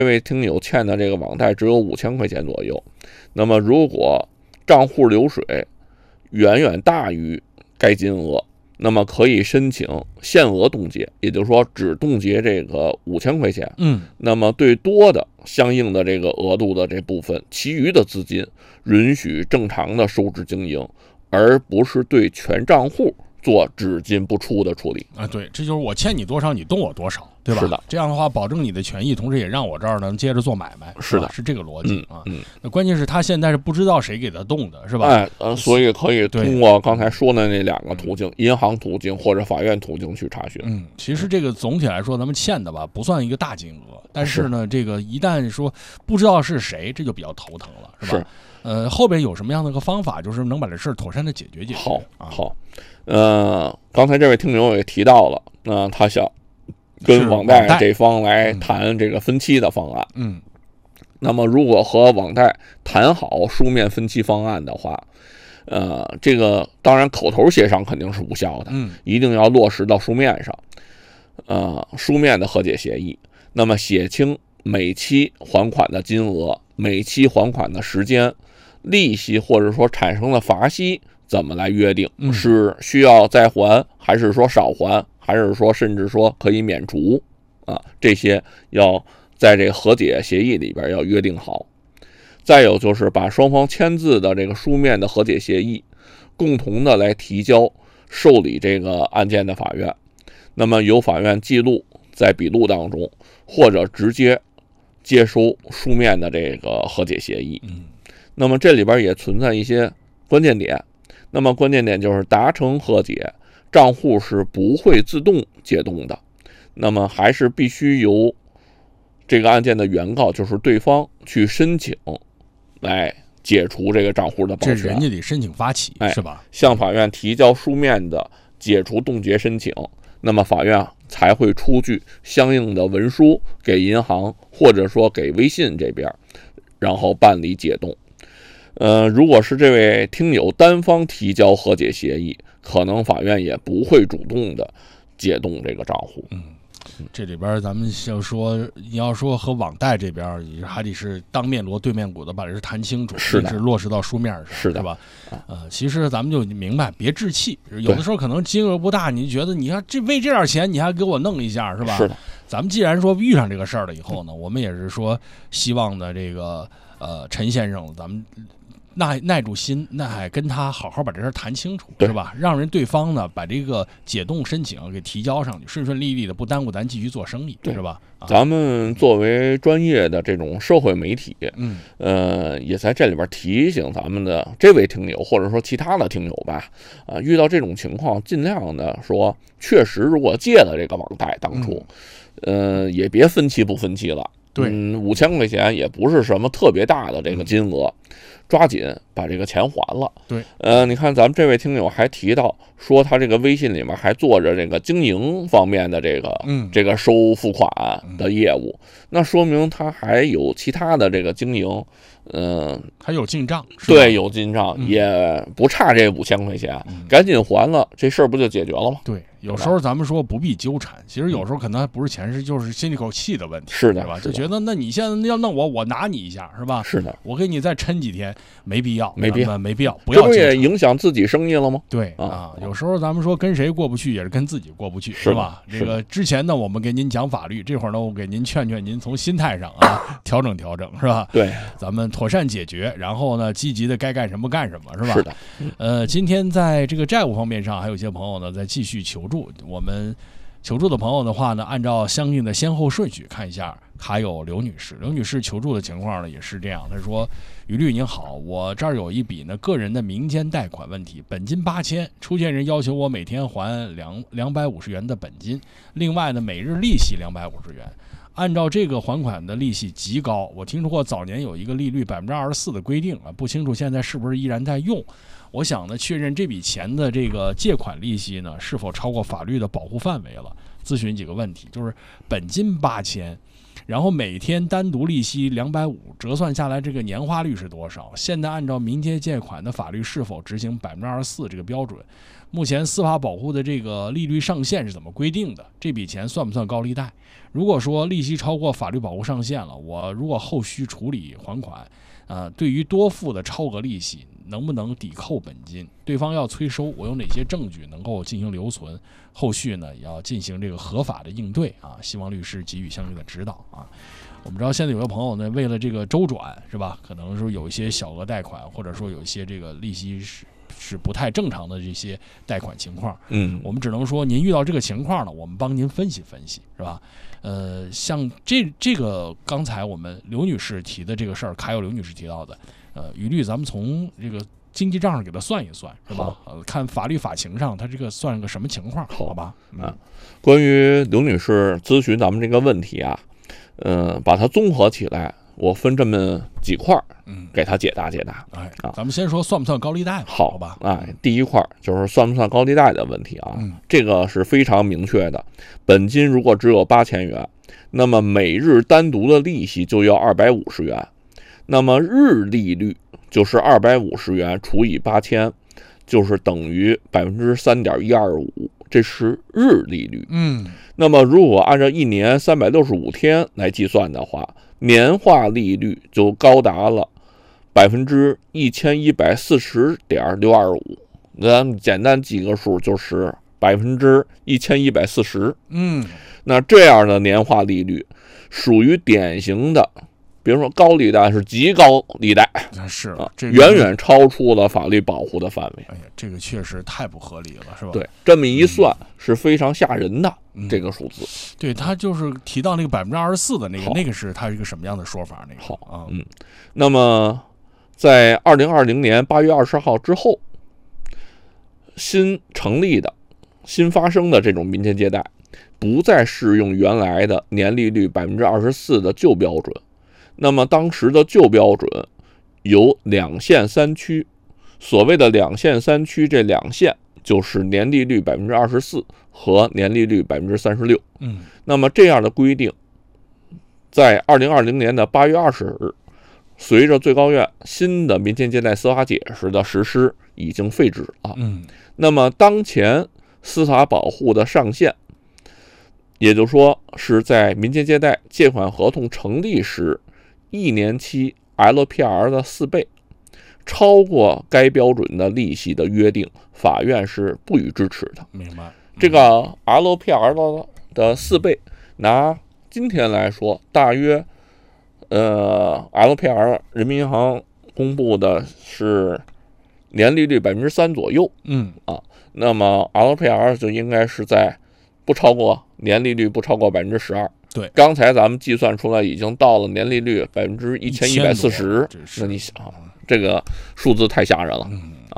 这位听友欠的这个网贷只有5000块钱左右，那么如果账户流水远远大于该金额，那么可以申请限额冻结，也就是说只冻结这个5000块钱。那么对多的相应的这个额度的这部分，其余的资金允许正常的收支经营，而不是对全账户做只进不出的处理啊。对，这就是我欠你多少，你动我多少，对吧？ 是的， 这样的话保证你的权益，同时也让我这儿能接着做买卖。 是的， 是这个逻辑啊。那关键是他现在是不知道谁给他动的，是吧？ 所以可以通过刚才说的那2个途径，银行途径或者法院途径去查询。 其实这个总体来说，咱们欠的吧不算一个大金额，但是呢，这个一旦说不知道是谁，这就比较头疼了，是吧？后边有什么样的一个方法，就是能把这事妥善的解决解决？ 好，刚才这位听友也提到了，他想跟网贷这方来谈这个分期的方案。那么如果和网贷谈好书面分期方案的话，这个当然口头协商肯定是无效的，一定要落实到书面上，书面的和解协议。那么写清每期还款的金额、每期还款的时间、利息或者说产生的罚息怎么来约定，是需要再还，还是说少还，还是说甚至说可以免除这些要在这个和解协议里边要约定好。再有就是把双方签字的这个书面的和解协议共同的来提交受理这个案件的法院，那么由法院记录在笔录当中，或者直接接收书面的这个和解协议。那么这里边也存在一些关键点，那么关键点就是达成和解，账户是不会自动解冻的，那么还是必须由这个案件的原告，就是对方去申请来解除这个账户的保全。 这人家得申请发起，是吧？ 向法院提交书面的解除冻结申请，那么法院才会出具相应的文书给银行或者说给微信这边，然后办理解冻。如果是这位听友单方提交和解协议，可能法院也不会主动的解冻这个账户。 这里边咱们就说，你要说和网贷这边还得是当面锣对面鼓的把这事谈清楚， 是落实到书面上， 是吧？其实咱们就明白，别置气。有的时候可能金额不大，你觉得你看为这点钱你还给我弄一下，是吧？ 是的。 咱们既然说遇上这个事儿了以后呢，我们也是说希望的这个陈先生，咱们耐住心，那还跟他好好把这事谈清楚，是吧？让对方呢把这个解冻申请给提交上去，顺顺利利的，不耽误咱继续做生意，是吧？ 咱们作为专业的这种社会媒体，也在这里边提醒咱们的这位听友，或者说其他的听友吧，遇到这种情况，尽量的说，确实如果借了这个网贷，当初，也别分期不分期了。 对 ，5000块钱也不是什么特别大的这个金额，抓紧把这个钱还了。 对， 你看咱们这位听友还提到说，他这个微信里面还做着这个经营方面的这个收付款的业务，那说明他还有其他的这个经营， 还有进账， 对，有进账，也不差这5000块钱，赶紧还了，这事儿不就解决了吗？ 对。有时候咱们说不必纠缠，其实有时候可能还不是钱，就是心里口气的问题， 是的， 吧？就觉得那你现在要弄我拿你一下，是吧？ 是的， 我给你再抻几天，没必要， 没必要， 不要。 这不也影响自己生意了吗？ 对有时候咱们说跟谁过不去，也是跟自己过不去，是吧？这个之前呢，我们给您讲法律，这会儿呢，我给您劝您从心态上调整调整，是吧？ 对， 咱们妥善解决，然后呢，积极的该干什么干什么，是吧？ 是的。 今天在这个债务方面上，还有一些朋友呢在继续求助，我们。求助的朋友的话呢，按照相应的先后顺序看一下，还有刘女士。刘女士求助的情况呢也是这样，她说：“于律您好，我这儿有一笔呢个人的民间贷款问题，本金8000，出现人要求我每天还250元的本金，另外呢每日利息250元。按照这个还款的利息极高，我听说过早年有一个利率24%的规定不清楚现在是不是依然在用。我想呢，确认这笔钱的这个借款利息呢，是否超过法律的保护范围了？咨询几个问题，就是本金8000， 然后每天单独利息250，折算下来这个年化率是多少？现在按照民间借款的法律是否执行24%这个标准？目前司法保护的这个利率上限是怎么规定的？这笔钱算不算高利贷？如果说利息超过法律保护上限了，我如果后续处理还款，对于多付的超额利息能不能抵扣本金？对方要催收，我有哪些证据能够进行留存？后续呢也要进行这个合法的应对啊，希望律师给予相应的指导啊。我们知道现在有个朋友呢，为了这个周转是吧，可能说有一些小额贷款，或者说有一些这个利息是不太正常的这些贷款情况，我们只能说您遇到这个情况呢，我们帮您分析分析，是吧？像这个刚才我们刘女士提的这个事儿，还有刘女士提到的，于律咱们从这个经济账上给他算一算，是吧？看法律法情上他这个算个什么情况，好吧？ 关于刘女士咨询咱们这个问题啊，把它综合起来，我分这么几块，给他解答解答。 咱们先说算不算高利贷，好吧？ 第一块就是算不算高利贷的问题啊，这个是非常明确的。本金如果只有8000元，那么每日单独的利息就要250元，那么日利率就是250元除以8000，就是等于3.125%，这是日利率。那么如果按照1年365天来计算的话，年化利率就高达了1140.625%。咱们简单记个数，就是1140%。那这样的年化利率属于典型的，比如说高利贷是极高利贷， 是远远超出了法律保护的范围。 这个确实太不合理了，是吧？ 对，这么一算是非常吓人的这个数字。 对，他就是提到那个24%的那个是他是一个什么样的说法？那个好啊，那么在2020年8月20号之后，新成立的、新发生的这种民间借贷，不再适用原来的年利率24%的旧标准。那么当时的旧标准有2线3区，所谓的2线3区，这2线就是年利率24%和年利率36%。那么这样的规定，在2020年的8月20日，随着最高院新的民间借贷司法解释的实施，已经废止了。那么当前司法保护的上限，也就是说是在民间借贷借款合同成立时1年期 LPR 的4倍，超过该标准的利息的约定，法院是不予支持的。 明白？ 这个 LPR 的4倍，拿今天来说，大约LPR 人民银行公布的是年利率3%左右。那么 LPR 就应该是在年利率不超过12%。 对， 刚才咱们计算出来已经到了年利率1140%，那你想，这个数字太吓人了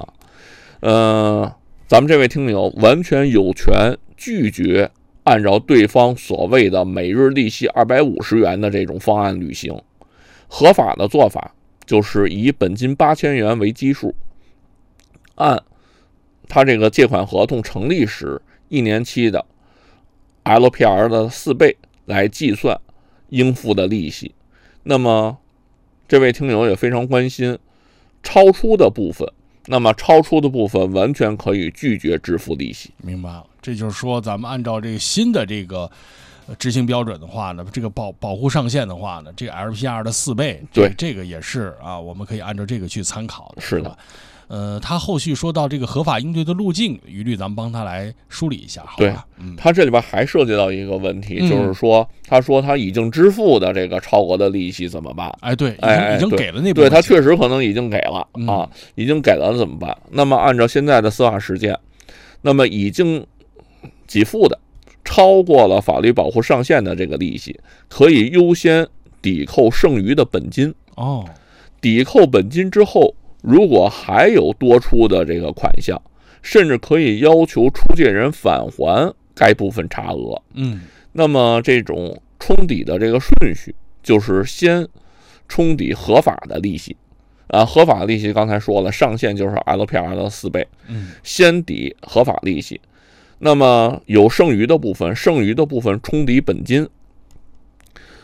咱们这位听友完全有权拒绝按照对方所谓的每日利息250元的这种方案履行。合法的做法就是以本金8000元为基数，按他这个借款合同成立时1年期的 LPR 的4倍来计算应付的利息。那么这位听友也非常关心超出的部分，那么超出的部分完全可以拒绝支付利息。 明白了，这就是说咱们按照这个新的这个执行标准的话呢，这个保护上限的话呢，这个 LPR 的4倍， 对， 这个也是我们可以按照这个去参考的。 是的。 他后续说到这个合法应对的路径，于律咱们帮他来梳理一下，好吧？ 他这里边还涉及到一个问题，就是说，他说他已经支付的这个超额的利息怎么办？ 对，已经给了那部分， 对，他确实可能已经给了已经给了怎么办？那么按照现在的司法实践，那么已经给付的超过了法律保护上限的这个利息，可以优先抵扣剩余的本金。抵扣本金之后，如果还有多出的这个款项，甚至可以要求出借人返还该部分差额。那么这种冲抵的这个顺序，就是先冲抵合法的利息合法利息刚才说了，上限就是 LPR 的4倍。先抵合法利息，那么有剩余的部分冲抵本金。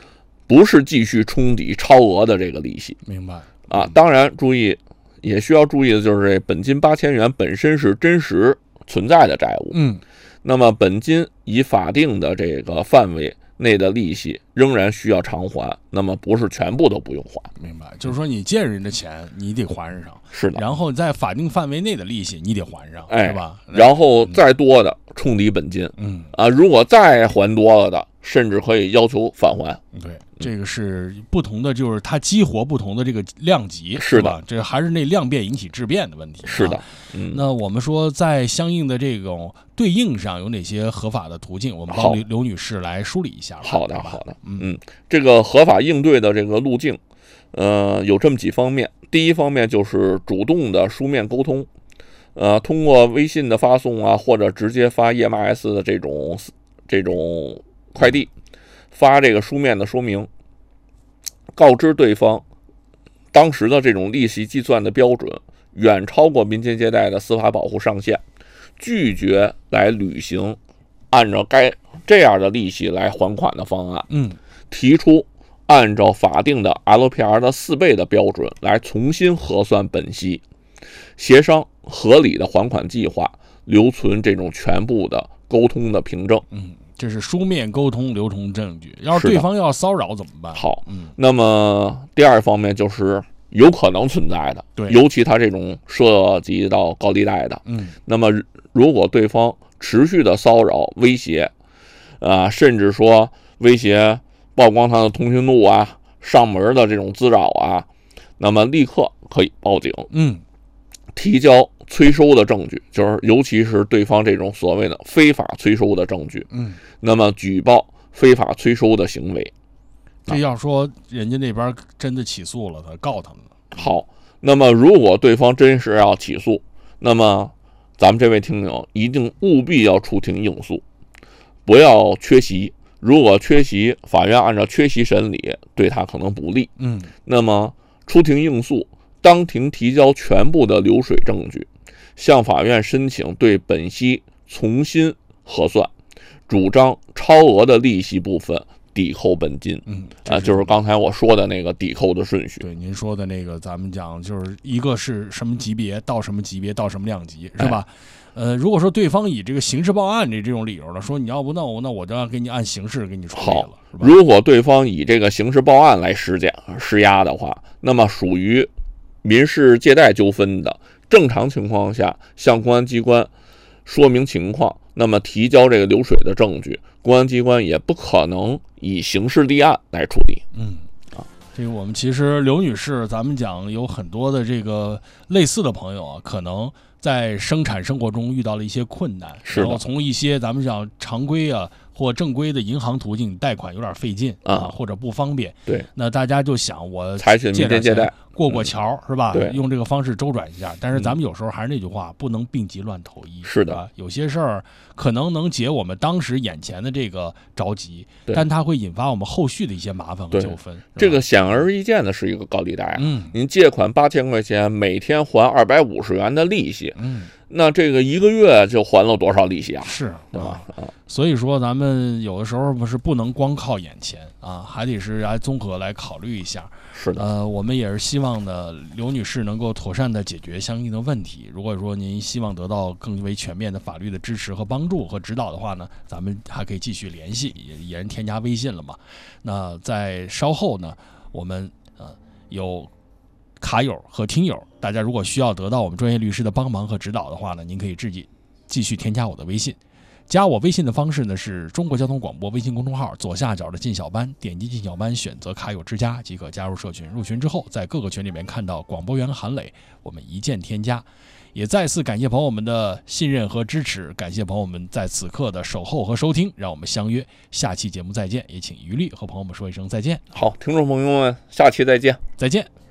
不是继续冲抵超额的这个利息。 明白啊？当然，也需要注意的就是这本金8000元本身是真实存在的债务。那么本金以法定的这个范围内的利息仍然需要偿还，那么不是全部都不用还。 明白，就是说你借人的钱你得还上， 是的， 然后在法定范围内的利息你得还上，是吧？ 然后再多的冲抵本金，如果再还多了的，甚至可以要求返还。 对，这个是不同的，就是它激活不同的这个量级， 是的， 这还是那量变引起质变的问题。 是的， 那我们说在相应的这种对应上有哪些合法的途径？我们帮刘女士来梳理一下。 好的，这个合法应对的这个路径，有这么几方面。第一方面就是主动的书面沟通，通过微信的发送啊，或者直接发 EMS 的这种快递，发这个书面的说明，告知对方当时的这种利息计算的标准远超过民间借贷的司法保护上限，拒绝来履行按照这样的利息来还款的方案，提出按照法定的 LPR 的4倍的标准来重新核算本息，协商合理的还款计划，留存这种全部的沟通的凭证。 这是书面沟通留存证据。要是对方要骚扰怎么办？ 好，那么第二方面就是有可能存在的， 对， 尤其他这种涉及到高利贷的，那么如果对方持续的骚扰、威胁，甚至说威胁曝光他的通讯录啊、上门的这种滋扰啊，那么立刻可以报警，提交催收的证据，就是尤其是对方这种所谓的非法催收的证据，那么举报非法催收的行为。 这要说人家那边真的起诉了，他告他们了。 好，那么如果对方真是要起诉，那么咱们这位听友一定务必要出庭应诉，不要缺席。如果缺席，法院按照缺席审理，对他可能不利。那么出庭应诉，当庭提交全部的流水证据，向法院申请对本息重新核算，主张超额的利息部分抵扣本金。就是刚才我说的那个抵扣的顺序。 对，您说的那个，咱们讲就是一个是什么级别到什么级别到什么量级，是吧？如果说对方以这个刑事报案这种理由呢，说你要不那我就要给你按刑事给你处理了。是吧？ 如果对方以这个刑事报案来施压的话，那么属于民事借贷纠纷的，正常情况下向公安机关说明情况，那么提交这个流水的证据，公安机关也不可能以刑事立案来处理。 这个我们其实刘女士，咱们讲有很多的这个类似的朋友啊，可能在生产生活中遇到了一些困难，然后从一些咱们讲常规啊或正规的银行途径贷款有点费劲或者不方便。 对， 那大家就想我采取民间借贷过桥，是吧？ 对， 用这个方式周转一下。但是咱们有时候还是那句话，不能病急乱投医。 是的， 有些事儿可能能解我们当时眼前的这个着急，但它会引发我们后续的一些麻烦和纠纷。 这个显而易见的是一个高利贷您借款8000块钱，每天还250元的利息，那这个1个月就还了多少利息啊？ 是，对吧？所以说咱们有的时候不能光靠眼前还得是来综合来考虑一下。 是的， 我们也是希望呢，刘女士能够妥善的解决相应的问题。如果说您希望得到更为全面的法律的支持和帮助和指导的话呢，咱们还可以继续联系，也人添加微信了嘛。那在稍后呢，我们有卡友和听友，大家如果需要得到我们专业律师的帮忙和指导的话呢，您可以继续添加我的微信。加我微信的方式呢是中国交通广播微信公众号左下角的进小班，点击进小班，选择卡友之家即可加入社群。入群之后，在各个群里面看到广播员韩磊，我们一键添加。也再次感谢朋友们的信任和支持，感谢朋友们在此刻的守候和收听，让我们相约下期节目再见。也请于律和朋友们说一声再见。 好，听众朋友们，下期再见。 再见。